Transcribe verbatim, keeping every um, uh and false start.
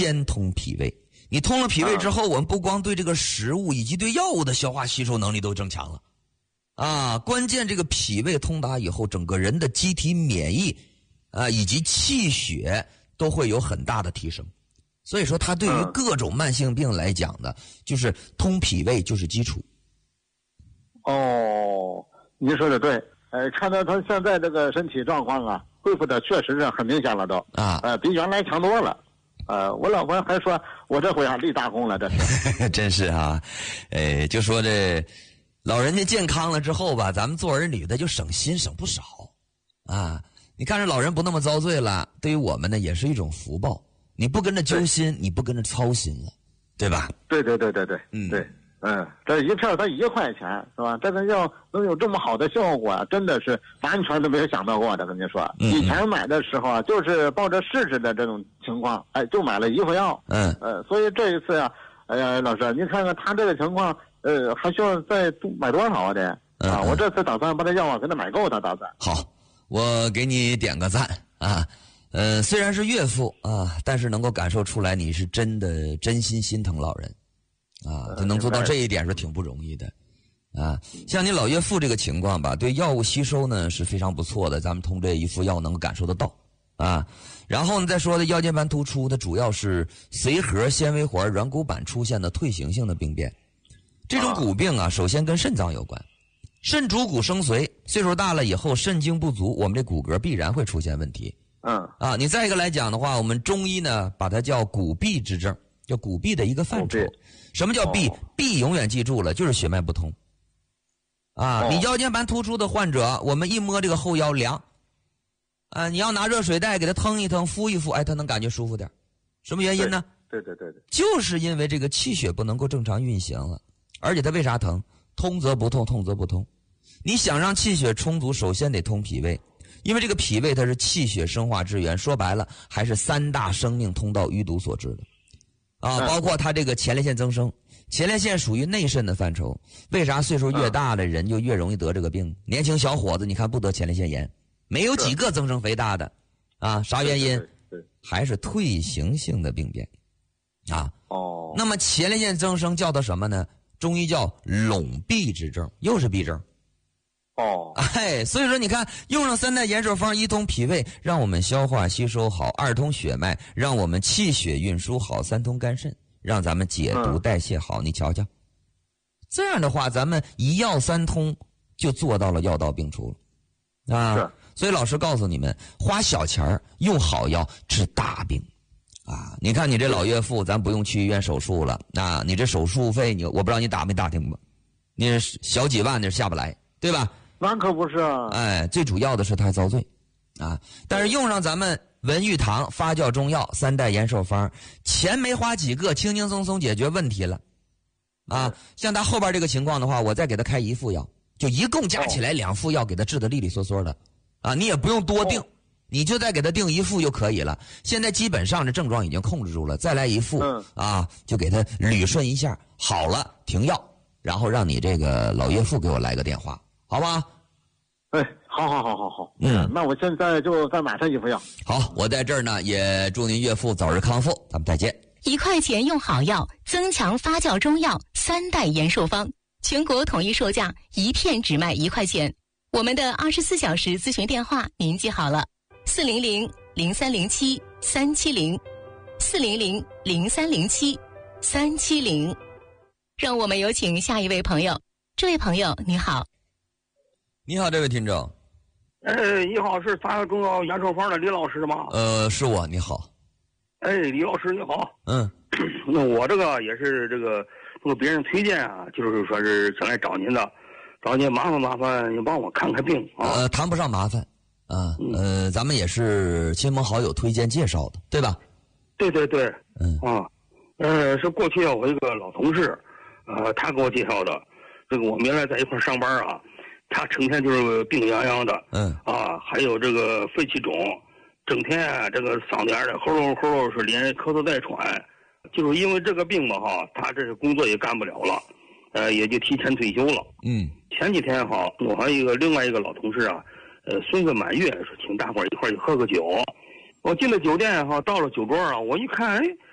兼通脾胃。你通了脾胃之后，我们不光对这个食物以及对药物的消化吸收能力都增强了，啊，关键这个脾胃通达以后，整个人的机体免疫啊以及气血都会有很大的提升。所以说，它对于各种慢性病来讲呢，就是通脾胃就是基础。 哦，您说的对，呃，看到他现在这个身体状况啊，恢复的确实是很明显了都啊， 呃，比原来强多了。呃，我老婆还说我这回啊立大功了，这是真是啊，呃，就说这老人家健康了之后吧，咱们做儿女的就省心省不少啊。你看这老人不那么遭罪了，对于我们呢也是一种福报。你不跟着揪心，你不跟着操心了，对吧？ 对对对对对， 嗯对，嗯，这一片才一块钱是吧？这个药能有这么好的效果，真的是完全都没有想到过的。跟您说， 嗯嗯以前买的时候啊，就是抱着试试的这种情况，哎，就买了一副药。 嗯， 呃，所以这一次呀、啊，哎呀，老师，您看看他这个情况，呃，还需要再买多少啊？得嗯啊，我这次打算把这药啊给他买够，他打算。 好，我给你点个赞啊。呃，虽然是岳父啊，但是能够感受出来你是真的真心心疼老人啊，他能做到这一点是挺不容易的啊。像你老岳父这个情况吧，对药物吸收呢是非常不错的，咱们通这一副药能够感受得到啊。然后呢，再说的腰间盘突出，它主要是髓核纤维环软骨板出现的退行性的病变。这种骨病啊，首先跟肾脏有关，肾主骨生髓，岁数大了以后肾精不足，我们这骨骼必然会出现问题。 嗯啊，你再一个来讲的话，我们中医呢把它叫骨痹之症，叫骨痹的一个范畴。什么叫痹？ 哦、 痹永远记住了，就是血脉不通。啊， 哦、 你腰间盘突出的患者，我们一摸这个后腰凉，啊，你要拿热水袋给他腾一腾，敷一敷，哎，他能感觉舒服点。什么原因呢？ 对对对对， 就是因为这个气血不能够正常运行了，而且他为啥疼？通则不痛，痛则不通。你想让气血充足，首先得通脾胃。因为这个脾胃它是气血生化之源，说白了还是三大生命通道淤堵所致的啊，包括它这个前列腺增生，前列腺属于内肾的范畴。为啥岁数越大的人就越容易得这个病？年轻小伙子你看不得前列腺炎，没有几个增生肥大的啊，啥原因？还是退行性的病变啊。 哦， 那么前列腺增生叫做什么呢？中医叫陇痹之症，又是痹症。 哦， 哎，所以说你看，用上三代延寿方，一通脾胃，让我们消化吸收好；二通血脉，让我们气血运输好；三通肝肾，让咱们解毒代谢好。嗯、你瞧瞧，这样的话，咱们一药三通就做到了药到病除了啊！ 是。 所以老师告诉你们，花小钱儿用好药治大病啊！你看你这老岳父，咱不用去医院手术了，啊，你这手术费你我不知道你打没打听过，你小几万那下不来，对吧？ 那可不是啊！ 哎，最主要的是他还遭罪，啊！但是用上咱们文玉堂发酵中药三代延寿方，钱没花几个，轻轻松松解决问题了，啊！像他后边这个情况的话，我再给他开一副药，就一共加起来两副药，给他治得利利索索的，啊！你也不用多定，你就再给他定一副就可以了。现在基本上这症状已经控制住了，再来一副，啊，就给他捋顺一下，好了停药，然后让你这个老岳父给我来个电话。好吧， 哎，好好好好好， 嗯， 那我现在就再买上一副药。 好，我在这儿呢，也祝您岳父早日康复，咱们再见。 一块钱用好药，增强发酵中药三代延寿方，全国统一售价，一片只卖一块钱。我们的二十四小时咨询电话您记好了：四零零零三零七三七零，四零零零三零七三七零。让我们有请下一位朋友。这位朋友你好。 你好，这位听众。 哎，你好，是发中药延寿方的李老师吗？ 呃，是我，你好。 哎，李老师你好。 嗯， 那我这个也是这个通过别人推荐啊，就是说是想来找您的，找您麻烦麻烦，你帮我看看病啊。 呃，谈不上麻烦啊，嗯、呃，咱们也是亲朋好友推荐介绍的，对吧？ 对对对， 嗯啊，呃，是过去我一个老同事，呃，他给我介绍的。这个我们原来在一块上班啊，他成天就是病殃殃的， 嗯啊，还有这个肺气肿，整天啊这个嗓子眼的齁嗷齁嗷，是连咳嗽带喘，就是因为这个病嘛哈，他这是工作也干不了了，呃，也就提前退休了。 嗯， 前几天哈，我还有一个另外一个老同事啊，呃，孙子满月，说请大伙儿一块儿去喝个酒。我进了酒店哈，到了酒桌啊，我一看，哎，